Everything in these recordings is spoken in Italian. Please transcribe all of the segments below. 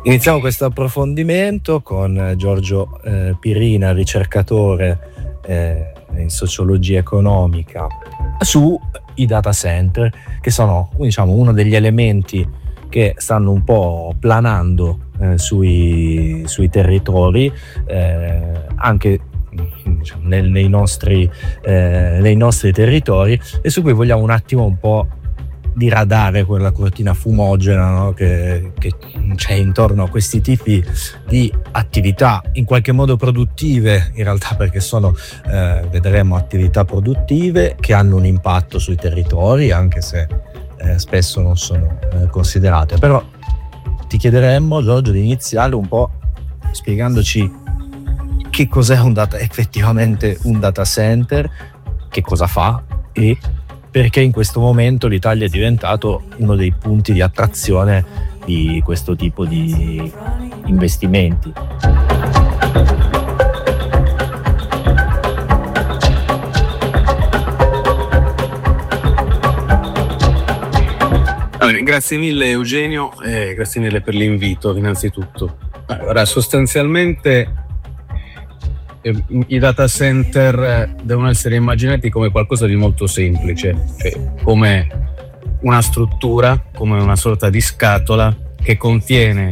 Iniziamo questo approfondimento con Giorgio Pirina, ricercatore in sociologia economica, sui data center, che sono, diciamo, uno degli elementi che stanno un po' planando sui territori, anche diciamo, nei nostri territori, e su cui vogliamo un attimo un po' diradare quella cortina fumogena, no? che c'è intorno a questi tipi di attività in qualche modo produttive, in realtà, perché sono vedremo attività produttive che hanno un impatto sui territori, anche se spesso non sono considerate. Però ti chiederemmo, Giorgio, di iniziare un po' spiegandoci che cos'è effettivamente un data center, che cosa fa e perché in questo momento l'Italia è diventato uno dei punti di attrazione di questo tipo di investimenti. Allora, grazie mille Eugenio, grazie mille per l'invito innanzitutto. Allora, sostanzialmente i data center devono essere immaginati come qualcosa di molto semplice, cioè come una struttura, come una sorta di scatola che contiene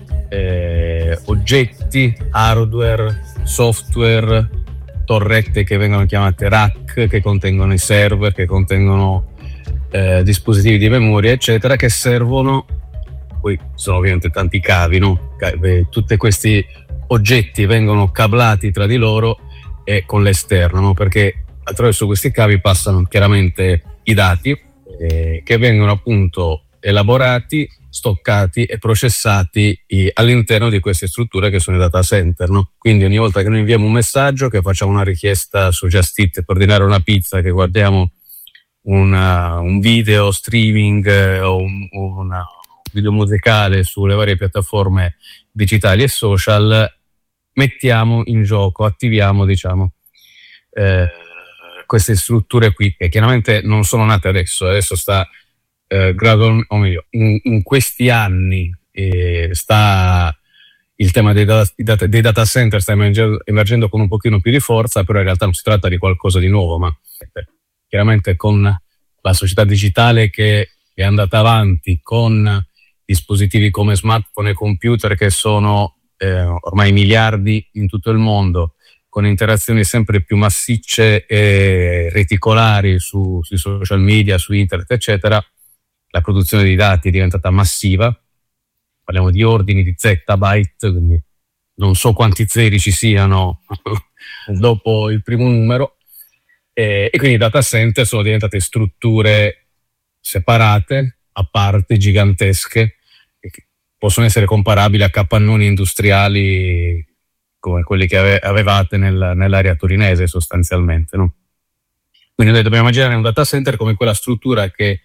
oggetti, hardware, software, torrette che vengono chiamate rack, che contengono i server, che contengono dispositivi di memoria, eccetera, che servono. Poi sono ovviamente tanti cavi, no? Tutti questi oggetti vengono cablati tra di loro e con l'esterno, no? Perché attraverso questi cavi passano chiaramente i dati che vengono appunto elaborati, stoccati e processati all'interno di queste strutture che sono i data center, no? Quindi ogni volta che noi inviamo un messaggio, che facciamo una richiesta su Just Eat per ordinare una pizza, che guardiamo un video streaming o un video musicale sulle varie piattaforme digitali e social, mettiamo in gioco, attiviamo, diciamo, queste strutture qui, che chiaramente non sono nate adesso sta o meglio, in questi anni sta il tema dei data center sta emergendo con un pochino più di forza, però in realtà non si tratta di qualcosa di nuovo, ma chiaramente con la società digitale che è andata avanti, con dispositivi come smartphone e computer che sono ormai miliardi in tutto il mondo, con interazioni sempre più massicce e reticolari sui social media, su internet, eccetera, la produzione di dati è diventata massiva. Parliamo di ordini di zettabyte, quindi non so quanti zeri ci siano dopo il primo numero, e quindi i data center sono diventate strutture separate, a parte, gigantesche, che possono essere comparabili a capannoni industriali come quelli che avevate nell'area torinese sostanzialmente, no? Quindi noi dobbiamo immaginare un data center come quella struttura che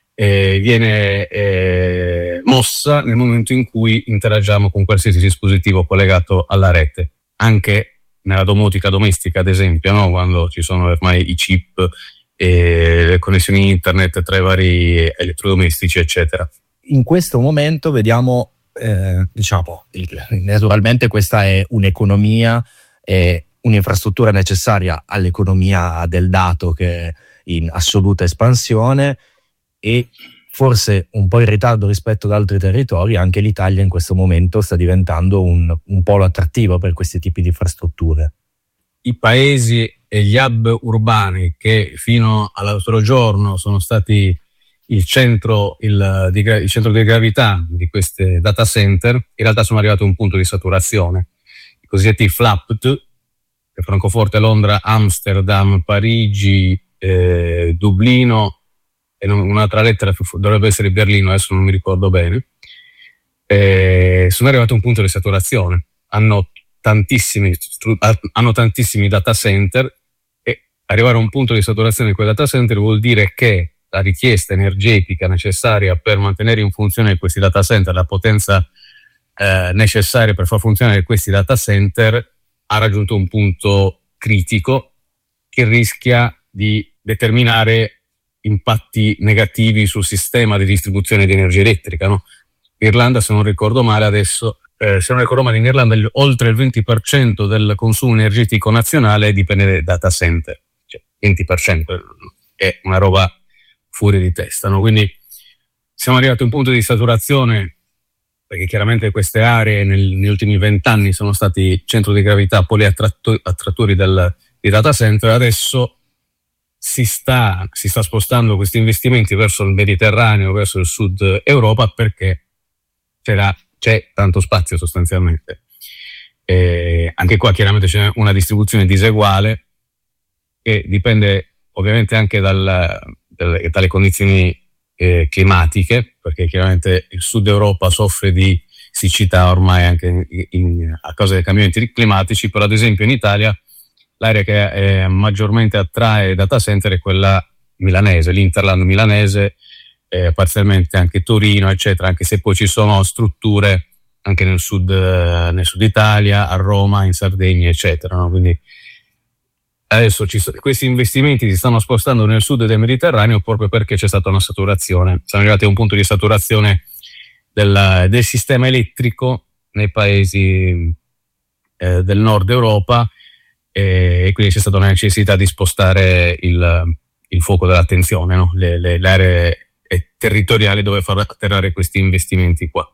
viene mossa nel momento in cui interagiamo con qualsiasi dispositivo collegato alla rete, anche nella domotica domestica, ad esempio, no? Quando ci sono ormai i chip e le connessioni internet tra i vari elettrodomestici, eccetera. In questo momento vediamo, diciamo, naturalmente questa è un'economia, un'infrastruttura necessaria all'economia del dato che è in assoluta espansione, e forse un po' in ritardo rispetto ad altri territori. Anche l'Italia in questo momento sta diventando un polo attrattivo per questi tipi di infrastrutture. I paesi e gli hub urbani che fino all'altro giorno sono stati il centro di gravità di queste data center, in realtà sono arrivati a un punto di saturazione. I cosiddetti FLAPT, Francoforte, Londra, Amsterdam, Parigi, Dublino, e un'altra lettera dovrebbe essere Berlino, adesso non mi ricordo bene, sono arrivati a un punto di saturazione. Hanno tantissimi data center, e arrivare a un punto di saturazione di quei data center vuol dire che la richiesta energetica necessaria per mantenere in funzione questi data center, la potenza necessaria per far funzionare questi data center, ha raggiunto un punto critico che rischia di determinare impatti negativi sul sistema di distribuzione di energia elettrica, no? Irlanda, se non ricordo male adesso, se non ricordo male in Irlanda oltre il 20% del consumo energetico nazionale dipende dai data center, cioè 20% è una roba fuori di testa, no? Quindi siamo arrivati a un punto di saturazione, perché chiaramente queste aree negli ultimi 20 anni sono stati centro di gravità poliattrattori di data center. Adesso si sta spostando questi investimenti verso il Mediterraneo, verso il sud Europa, perché c'è tanto spazio sostanzialmente. Anche qua chiaramente c'è una distribuzione diseguale che dipende ovviamente anche dalle condizioni climatiche, perché chiaramente il sud Europa soffre di siccità ormai anche a causa dei cambiamenti climatici, però ad esempio in Italia l'area che maggiormente attrae data center è quella milanese, l'Interland milanese, parzialmente anche Torino, eccetera, anche se poi ci sono strutture anche nel sud Italia, a Roma, in Sardegna, eccetera, no? Quindi adesso questi investimenti si stanno spostando nel sud del Mediterraneo proprio perché c'è stata una saturazione. Siamo arrivati a un punto di saturazione del sistema elettrico nei paesi del nord Europa, e quindi c'è stata una necessità di spostare il fuoco dell'attenzione, no? Le aree territoriali dove far atterrare questi investimenti qua.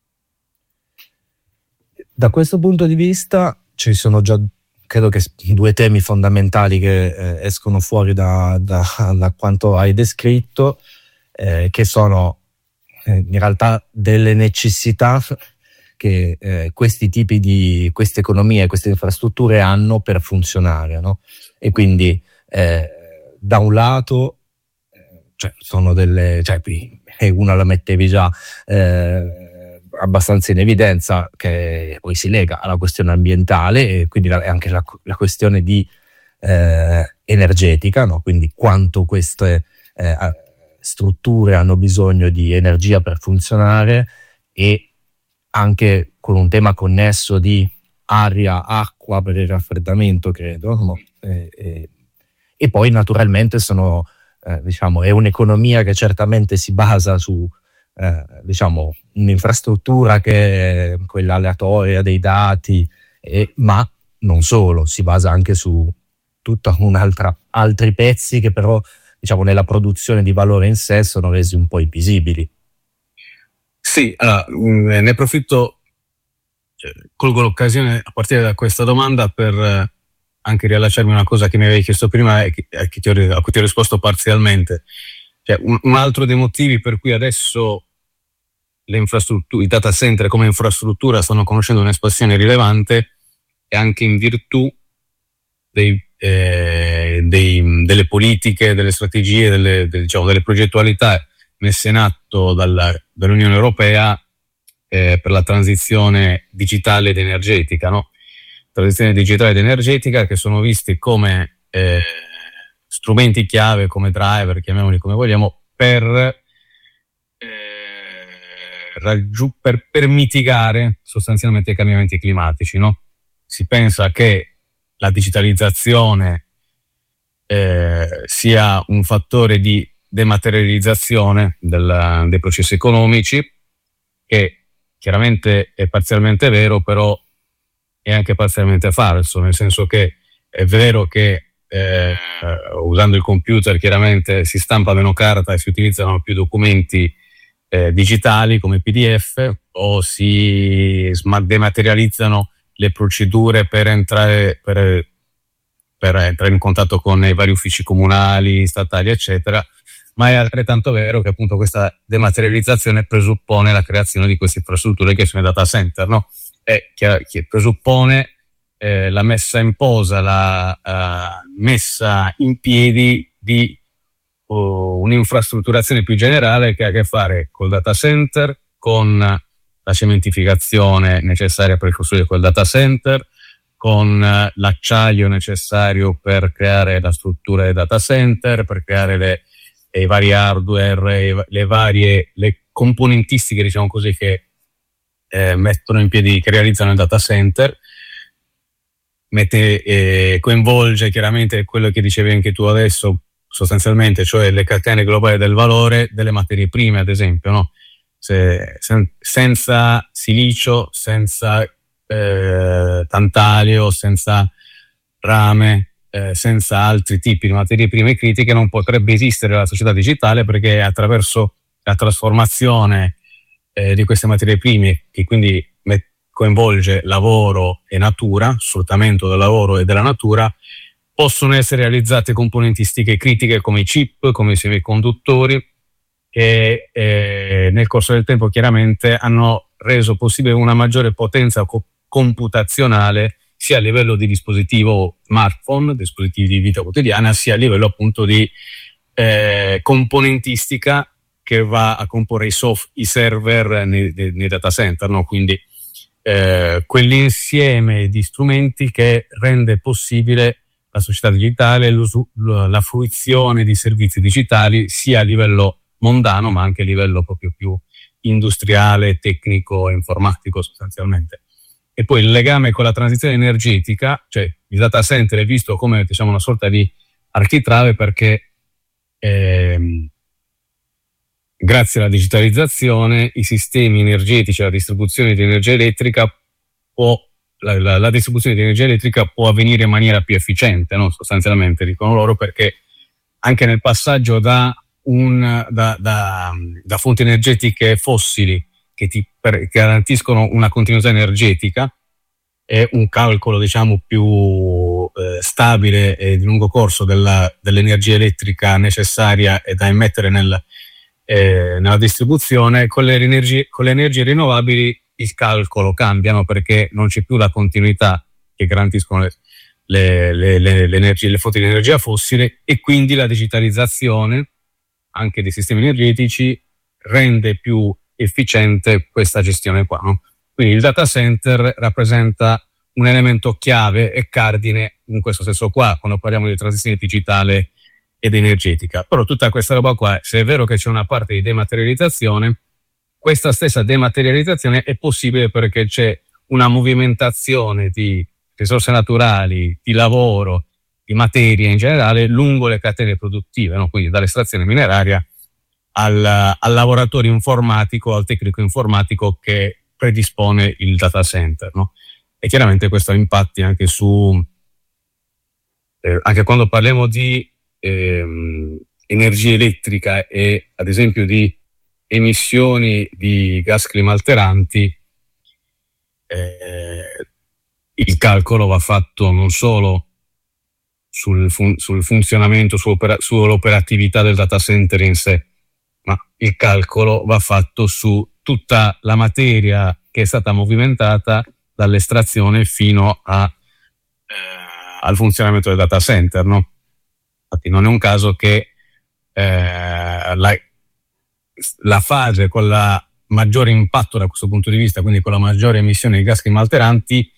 Da questo punto di vista ci sono già, credo che due temi fondamentali che escono fuori da quanto hai descritto, che sono in realtà delle necessità che questi tipi di queste economie, queste infrastrutture hanno per funzionare, no? E quindi da un lato sono delle, una la mettevi già abbastanza in evidenza, che poi si lega alla questione ambientale e quindi anche la questione di energetica, no? Quindi quanto queste strutture hanno bisogno di energia per funzionare, e anche con un tema connesso di aria, acqua per il raffreddamento, credo, no? E poi naturalmente è un'economia che certamente si basa su un'infrastruttura che è quella aleatoria dei dati, ma non solo, si basa anche su tutta altri pezzi che però nella produzione di valore in sé sono resi un po' invisibili. Sì, ne approfitto, colgo l'occasione a partire da questa domanda per anche riallacciarmi a una cosa che mi avevi chiesto prima e a cui ti ho risposto parzialmente. Un altro dei motivi per cui adesso le infrastrutture, i data center come infrastruttura stanno conoscendo un'espansione rilevante è anche in virtù delle politiche, delle strategie, delle progettualità messe in atto dall'Unione Europea per la transizione digitale ed energetica, no? Transizione digitale ed energetica che sono visti come strumenti chiave, come driver, chiamiamoli come vogliamo, per mitigare sostanzialmente i cambiamenti climatici, no? Si pensa che la digitalizzazione sia un fattore di dematerializzazione dei processi economici, che chiaramente è parzialmente vero, però è anche parzialmente falso, nel senso che è vero che usando il computer chiaramente si stampa meno carta e si utilizzano più documenti digitali come PDF, o si dematerializzano le procedure per entrare in contatto con i vari uffici comunali, statali, eccetera, ma è altrettanto vero che appunto questa dematerializzazione presuppone la creazione di queste infrastrutture che sono i data center, no? Che presuppone la messa in posa, la messa in piedi di un'infrastrutturazione più generale che ha a che fare col data center, con la cementificazione necessaria per costruire quel data center, con l'acciaio necessario per creare la struttura del data center, per creare i vari hardware, le componentistiche, diciamo così, che mettono in piedi, che realizzano il data center. Coinvolge chiaramente quello che dicevi anche tu adesso, sostanzialmente, cioè le catene globali del valore delle materie prime, ad esempio, no? senza silicio, senza tantalio, senza rame, senza altri tipi di materie prime critiche non potrebbe esistere la società digitale, perché attraverso la trasformazione di queste materie prime, che quindi coinvolge lavoro e natura, sfruttamento del lavoro e della natura, possono essere realizzate componentistiche critiche come i chip, come i semiconduttori, che nel corso del tempo chiaramente hanno reso possibile una maggiore potenza computazionale sia a livello di dispositivo smartphone, dispositivi di vita quotidiana, sia a livello appunto di componentistica che va a comporre i server nei data center, no? Quindi quell'insieme di strumenti che rende possibile la società digitale, la fruizione di servizi digitali sia a livello mondano ma anche a livello proprio più industriale, tecnico e informatico sostanzialmente. E poi il legame con la transizione energetica, cioè il data center è visto come, diciamo, una sorta di architrave, perché grazie alla digitalizzazione i sistemi energetici, la distribuzione di energia elettrica la distribuzione di energia elettrica può avvenire in maniera più efficiente, no? Sostanzialmente dicono loro, perché anche nel passaggio da fonti energetiche fossili che garantiscono una continuità energetica e un calcolo, diciamo, più stabile e di lungo corso dell'energia elettrica necessaria e da immettere nella distribuzione, con le energie rinnovabili il calcolo cambiano, perché non c'è più la continuità che garantiscono le fonti di energia fossile, e quindi la digitalizzazione anche dei sistemi energetici rende più efficiente questa gestione qua, no? Quindi il data center rappresenta un elemento chiave e cardine in questo senso qua, quando parliamo di transizione digitale ed energetica. Però tutta questa roba qua, se è vero che c'è una parte di dematerializzazione, questa stessa dematerializzazione è possibile perché c'è una movimentazione di risorse naturali, di lavoro, di materie in generale lungo le catene produttive, no? Quindi dall'estrazione mineraria al lavoratore informatico, al tecnico informatico che predispone il data center, no? E chiaramente questo ha impatti anche anche quando parliamo di energia elettrica e ad esempio di emissioni di gas climalteranti, il calcolo va fatto non solo sul funzionamento, sull'operatività del data center in sé, ma il calcolo va fatto su tutta la materia che è stata movimentata dall'estrazione fino al funzionamento del data center, no? Infatti non è un caso che la fase con la maggiore impatto da questo punto di vista, quindi con la maggiore emissione di gas climalteranti,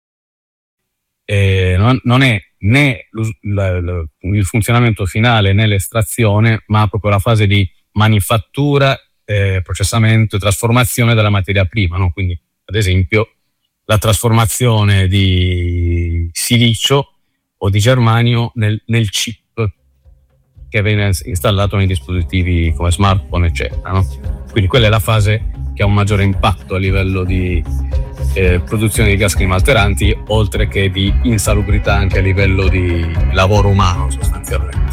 non è né il funzionamento finale né l'estrazione, ma proprio la fase di manifattura, processamento e trasformazione della materia prima, no? Quindi ad esempio la trasformazione di silicio o di germanio nel chip che viene installato nei dispositivi come smartphone, eccetera, no? Quindi quella è la fase che ha un maggiore impatto a livello di produzione di gas climalteranti, oltre che di insalubrità anche a livello di lavoro umano sostanzialmente.